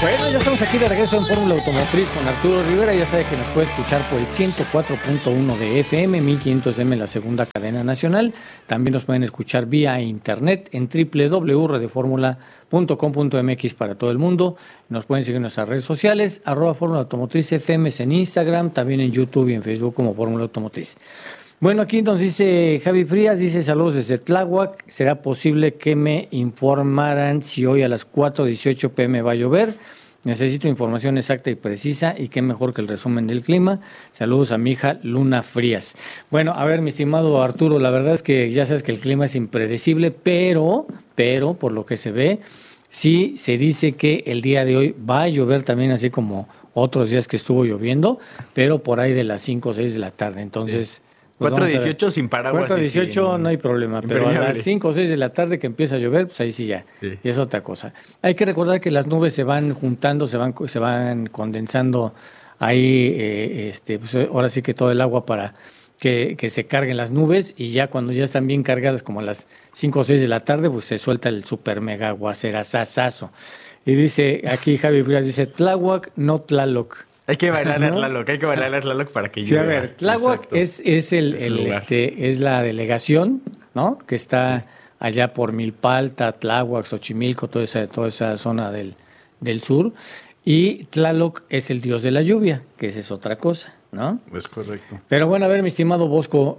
Bueno, ya estamos aquí de regreso en Fórmula Automotriz con Arturo Rivera. Ya sabe que nos puede escuchar por el 104.1 de FM, 1500M, la segunda cadena nacional. También nos pueden escuchar vía internet en www.radioformula.com.mx para todo el mundo. Nos pueden seguir en nuestras redes sociales, @Fórmula Automotriz FM en Instagram, también en YouTube y en Facebook como Fórmula Automotriz. Bueno, aquí nos dice Javi Frías, dice saludos desde Tláhuac. ¿Será posible que me informaran si hoy a las 4:18 p.m. va a llover? Necesito información exacta y precisa y qué mejor que el resumen del clima. Saludos a mi hija Luna Frías. Bueno, a ver, mi estimado Arturo, la verdad es que ya sabes que el clima es impredecible, pero, por lo que se ve, sí se dice que el día de hoy va a llover también, así como otros días que estuvo lloviendo, pero por ahí de las 5 o 6 de la tarde. Entonces... 4:18 sin paraguas. 4:18 no hay problema, pero a las 5 o 6 de la tarde que empieza a llover, pues ahí sí ya, sí. Y es otra cosa. Hay que recordar que las nubes se van juntando, se van condensando ahí, pues ahora sí que todo el agua para que se carguen las nubes, y ya cuando ya están bien cargadas, como a las 5 o 6 de la tarde, pues se suelta el super mega aguacerazazazo. Y dice aquí Javi Frías, dice Tláhuac, no Tlaloc. Hay que bailar a Tlaloc, para que llueva. Sí, a ver, Tláhuac es es la delegación, ¿no? Que está allá por Milpalta, Tláhuac, Xochimilco, toda esa zona del sur. Y Tlaloc es el dios de la lluvia, que esa es otra cosa, ¿no? Es correcto. Pero bueno, a ver, mi estimado Bosco,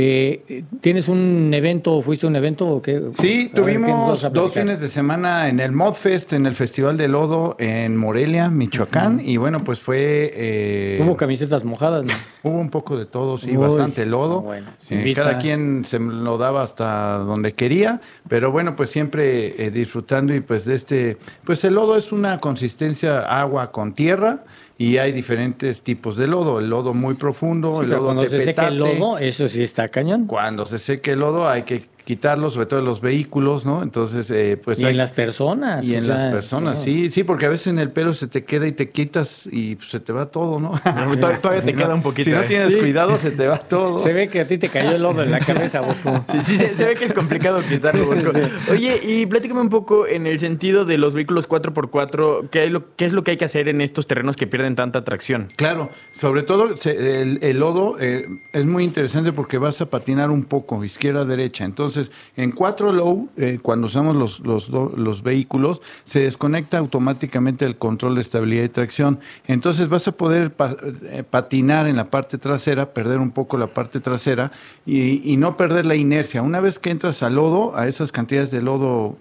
¿tienes un evento, fuiste a un evento o qué? Sí, tuvimos 2 fines de semana en el Modfest, en el Festival de Lodo en Morelia, Michoacán, y bueno, pues fue... Hubo camisetas mojadas, ¿no? Hubo un poco de todo, sí, bastante lodo. Bueno, cada quien se lo daba hasta donde quería, pero bueno, pues siempre disfrutando, y pues pues el lodo es una consistencia agua con tierra, y hay diferentes tipos de lodo. El lodo muy profundo, sí, el lodo cuando tepetate. Se seca el lodo, eso sí está cañón. Cuando se seque el lodo hay que quitarlo, sobre todo en los vehículos, ¿no? Entonces, pues... Y en las personas. Y en las personas, sí, porque a veces en el pelo se te queda y te quitas y pues, se te va todo, ¿no? Todavía te queda un poquito. Si no tienes cuidado, se te va todo. Se ve que a ti te cayó el lodo en la cabeza, Bosco. Sí, se ve que es complicado quitarlo, Bosco. Sí. Oye, y platícame un poco en el sentido de los vehículos 4x4, ¿qué es lo que hay que hacer en estos terrenos que pierden tanta tracción? Claro, sobre todo el lodo es muy interesante porque vas a patinar un poco, izquierda-derecha. Entonces, en 4Low, cuando usamos los vehículos, se desconecta automáticamente el control de estabilidad y tracción. Entonces vas a poder patinar en la parte trasera, perder un poco la parte trasera y no perder la inercia. Una vez que entras al lodo, a esas cantidades de lodo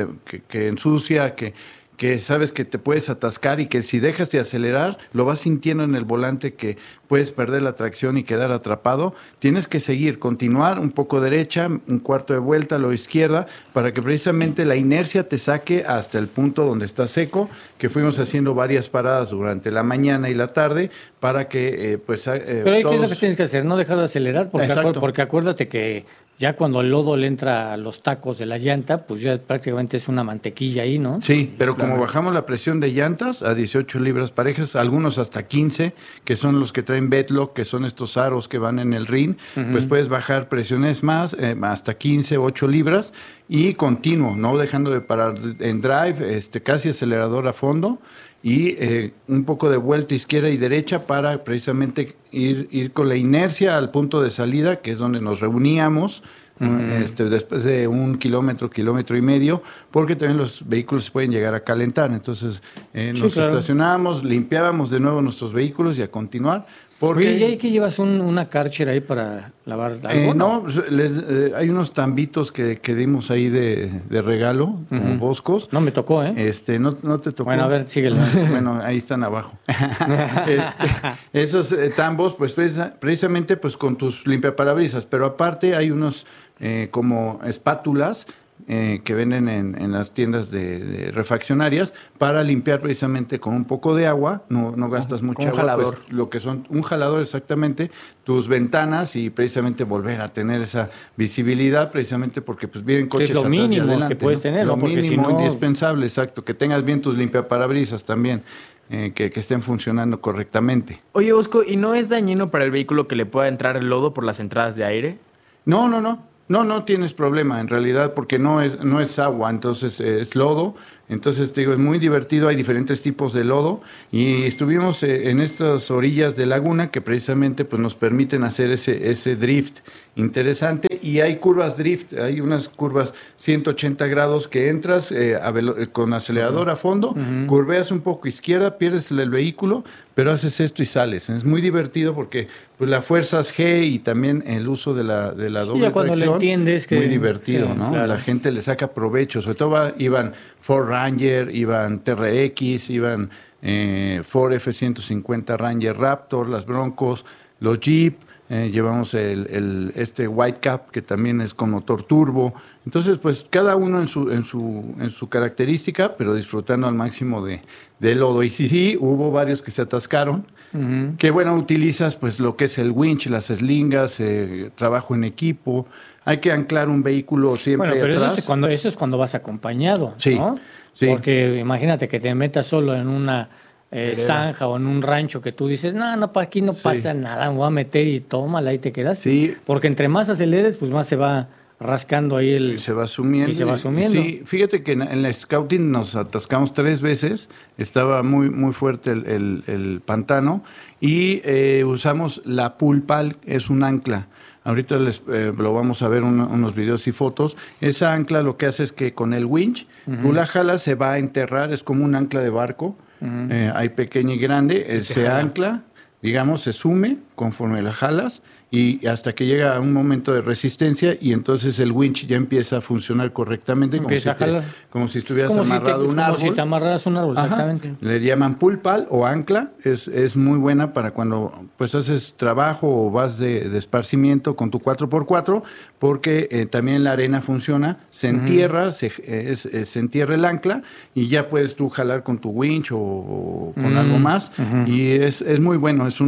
que ensucia, que sabes que te puedes atascar, y que si dejas de acelerar, lo vas sintiendo en el volante que puedes perder la tracción y quedar atrapado. Tienes que continuar un poco derecha, un cuarto de vuelta a la izquierda, para que precisamente la inercia te saque hasta el punto donde está seco, que fuimos haciendo varias paradas durante la mañana y la tarde, para que Pero ¿qué es lo que tienes que hacer? No dejar de acelerar, porque acuérdate que ya cuando el lodo le entra a los tacos de la llanta, pues ya prácticamente es una mantequilla ahí, ¿no? Sí, pero como bajamos la presión de llantas a 18 libras parejas, algunos hasta 15, que son los que traen Bedlock, que son estos aros que van en el ring, pues puedes bajar presiones más, hasta 15, 8 libras, y continuo, no dejando de parar en drive, casi acelerador a fondo, y un poco de vuelta izquierda y derecha para precisamente ir con la inercia al punto de salida, que es donde nos reuníamos, después de 1 kilómetro, kilómetro y medio, porque también los vehículos se pueden llegar a calentar. Entonces nos estacionábamos, limpiábamos de nuevo nuestros vehículos y a continuar. Porque... Oye, ¿y qué llevas una Karcher ahí para lavar algo? No, hay unos tambitos que dimos ahí de regalo, como Boscos. No me tocó, ¿eh? No te tocó. Bueno, a ver, síguelo. Bueno, ahí están abajo. Esos tambos, pues precisamente pues con tus limpiaparabrisas, pero aparte hay unos como espátulas que venden en las tiendas de refaccionarias para limpiar precisamente con un poco de agua, no gastas mucha agua. Un jalador. Pues, lo que son un jalador exactamente, tus ventanas, y precisamente volver a tener esa visibilidad, precisamente porque pues vienen coches atrás y adelante. Es lo mínimo que puedes tener, lo ¿no? Porque mínimo si no... indispensable, exacto, que tengas bien tus limpiaparabrisas también. Que estén funcionando correctamente. Oye, Bosco, ¿y no es dañino para el vehículo que le pueda entrar el lodo por las entradas de aire? No tienes problema en realidad, porque no es agua, entonces es lodo. Entonces, te digo, es muy divertido, hay diferentes tipos de lodo y estuvimos en estas orillas de laguna que precisamente pues, nos permiten hacer ese drift interesante y hay curvas drift, hay unas curvas 180 grados que entras con acelerador a fondo, curveas un poco izquierda, pierdes el vehículo, pero haces esto y sales. Es muy divertido porque pues, la fuerzas G y también el uso de la doble ya cuando tracción, lo entiendes que muy divertido, sí, ¿no? claro. La gente le saca provecho, sobre todo iban Ford Ranger, iban TRX, iban Ford F-150 Ranger Raptor, las Broncos, los Jeep, llevamos este Whitecap que también es con motor turbo. Entonces, pues cada uno en su característica, pero disfrutando al máximo de lodo. Y sí, hubo varios que se atascaron. Que bueno, utilizas pues lo que es el winch, las eslingas, trabajo en equipo. Hay que anclar un vehículo siempre Bueno, pero atrás. eso es cuando vas acompañado, Sí, ¿no? sí. Porque imagínate que te metas solo en una zanja o en un rancho que tú dices, no, para aquí no Sí. pasa nada, me voy a meter y tómala, ahí te quedas. Sí. Porque entre más aceleres, pues más se va rascando ahí Y se va sumiendo. Y se va sumiendo. Sí, fíjate que en la scouting nos atascamos 3 veces, estaba muy, muy fuerte el pantano y usamos la pulpal, es un ancla. Ahorita lo vamos a ver unos videos y fotos. Esa ancla lo que hace es que con el winch, tú la jalas, se va a enterrar, es como un ancla de barco. Hay pequeña y grande, se ancla, digamos, se sume conforme la jalas y hasta que llega a un momento de resistencia y entonces el winch ya empieza a funcionar correctamente como si estuvieras amarrado a un árbol. Como si te amarraras un árbol, exactamente. Le llaman pulpal o ancla, es muy buena para cuando pues haces trabajo o vas de esparcimiento con tu 4x4 porque también la arena funciona, se entierra, se entierra el ancla y ya puedes tú jalar con tu winch o con algo más y es muy bueno, es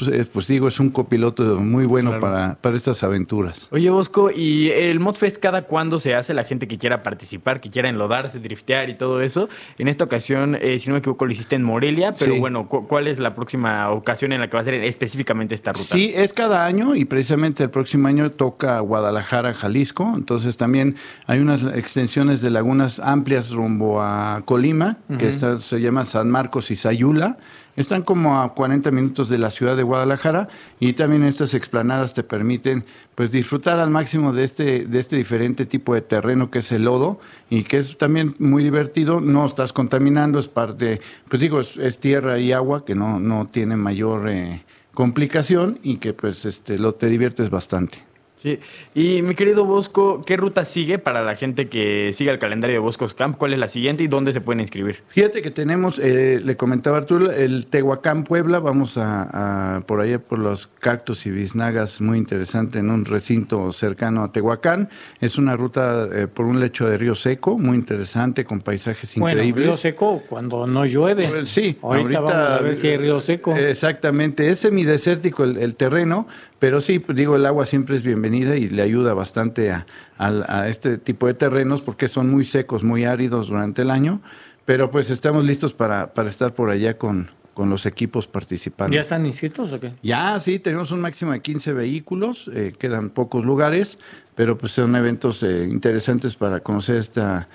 un copiloto muy bueno para estas aventuras. Oye, Bosco, ¿y el ModFest cada cuándo se hace? La gente que quiera participar, que quiera enlodarse, driftear y todo eso. En esta ocasión, si no me equivoco, lo hiciste en Morelia, pero Sí. bueno, ¿cuál es la próxima ocasión en la que va a ser específicamente esta ruta? Sí, es cada año y precisamente el próximo año toca Guadalajara, Jalisco. Entonces también hay unas extensiones de lagunas amplias rumbo a Colima, que se llama San Marcos y Sayula. Están como a 40 minutos de la ciudad de Guadalajara y también estas explanadas te permiten pues disfrutar al máximo de este diferente tipo de terreno que es el lodo y que es también muy divertido. No estás contaminando, es parte, pues digo, es tierra y agua que no tiene mayor complicación y que pues te diviertes bastante. Sí. Y mi querido Bosco, ¿qué ruta sigue para la gente que siga el calendario de Bosco's Camp? ¿Cuál es la siguiente y dónde se pueden inscribir? Fíjate que tenemos, le comentaba Arturo, el Tehuacán Puebla, vamos a por allá por los cactus y biznagas, muy interesante, en un recinto cercano a Tehuacán. Es una ruta por un lecho de río seco, muy interesante, con paisajes increíbles. Bueno, río seco cuando no llueve. Pues sí, ahorita vamos a ver si hay río seco. Exactamente, es semidesértico el terreno, pero sí, pues digo, el agua siempre es bienvenida y le ayuda bastante a este tipo de terrenos porque son muy secos, muy áridos durante el año, pero pues estamos listos para estar por allá con los equipos participando. ¿Ya están inscritos o qué? Ya, sí, tenemos un máximo de 15 vehículos, quedan pocos lugares, pero pues son eventos interesantes para conocer esta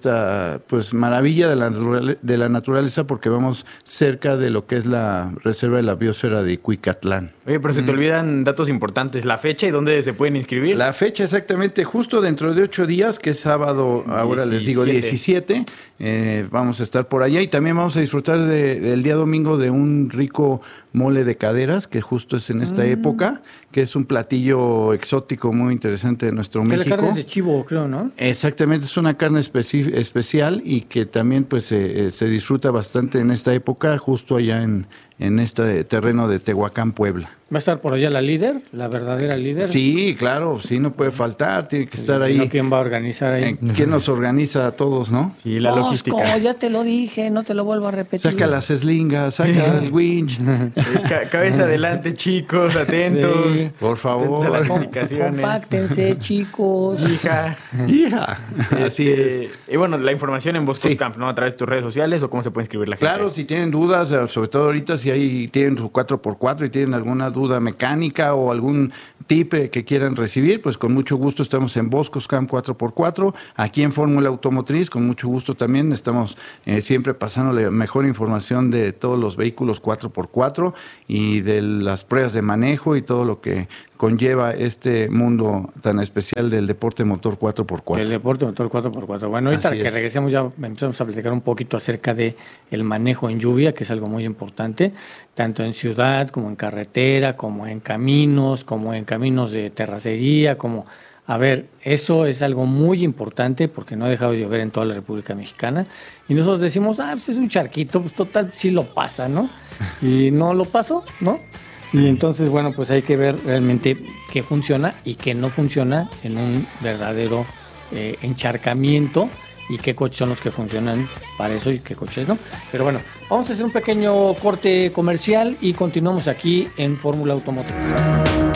pues maravilla de la naturaleza porque vamos cerca de lo que es la reserva de la biosfera de Cuicatlán. Oye, pero se te olvidan datos importantes, la fecha y dónde se pueden inscribir. La fecha exactamente, justo dentro de 8 días, que es sábado, ahora les digo 17, vamos a estar por allá y también vamos a disfrutar del día domingo de un rico mole de caderas, que justo es en esta época, que es un platillo exótico muy interesante de nuestro México. La carne es de chivo, creo, ¿no? Exactamente, es una carne especial y que también pues se disfruta bastante en esta época, justo allá en este terreno de Tehuacán, Puebla. ¿Va a estar por allá la líder, la verdadera líder? Sí, claro, sí, no puede faltar, tiene que estar ahí. Si no, ¿quién va a organizar ahí? ¿Quién nos organiza a todos, no? Sí, la Bosco, logística. ya te lo dije, no te lo vuelvo a repetir. Saca las eslingas, saca el winch. Cabeza adelante, chicos, atentos. Sí. Por favor. Atentos a las indicaciones. Compáctense, chicos. Hija. Hija. Así es. Y bueno, la información en Bosco's Sí. Camp, ¿no? A través de tus redes sociales o cómo se puede inscribir la gente. Claro, si tienen dudas, sobre todo ahorita, si ahí tienen su 4x4 y tienen alguna duda mecánica o algún tip que quieran recibir, pues con mucho gusto estamos en Boscoscam 4x4, aquí en Fórmula Automotriz, con mucho gusto también estamos siempre pasándole mejor información de todos los vehículos 4x4 y de las pruebas de manejo y todo lo que conlleva este mundo tan especial del deporte motor 4x4. El deporte motor 4x4. Bueno, ahorita que regresemos ya empezamos a platicar un poquito acerca de el manejo en lluvia, que es algo muy importante, tanto en ciudad como en carretera, como en caminos de terracería, como... A ver, eso es algo muy importante porque no ha dejado de llover en toda la República Mexicana y nosotros decimos, pues es un charquito, pues total, sí lo pasa, ¿no? Y no lo pasó, ¿no? Y entonces, bueno, pues hay que ver realmente qué funciona y qué no funciona en un verdadero encharcamiento y qué coches son los que funcionan para eso y qué coches no. Pero bueno, vamos a hacer un pequeño corte comercial y continuamos aquí en Fórmula Automotriz.